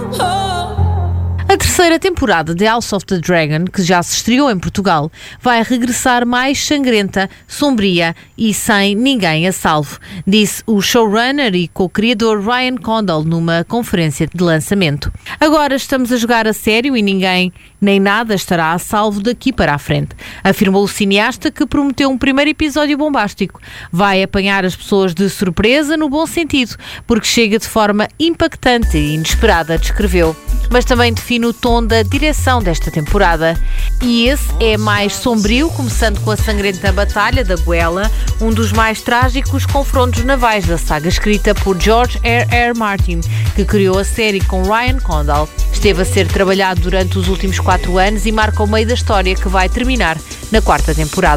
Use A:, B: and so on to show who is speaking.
A: A terceira temporada de House of the Dragon, que já se estreou em Portugal, vai regressar mais sangrenta, sombria e sem ninguém a salvo, disse o showrunner e co-criador Ryan Condal numa conferência de lançamento. Agora estamos a jogar a sério e ninguém nem nada estará a salvo daqui para a frente, afirmou o cineasta, que prometeu um primeiro episódio bombástico. Vai apanhar as pessoas de surpresa no bom sentido, porque chega de forma impactante e inesperada, descreveu. Mas também define o tom da direção desta temporada. E esse é mais sombrio, começando com a sangrenta Batalha da Goela, um dos mais trágicos confrontos navais da saga escrita por George R.R. Martin, que criou a série com Ryan Condal. Esteve a ser trabalhado durante os últimos 4 anos e marca o meio da história, que vai terminar na 4ª temporada.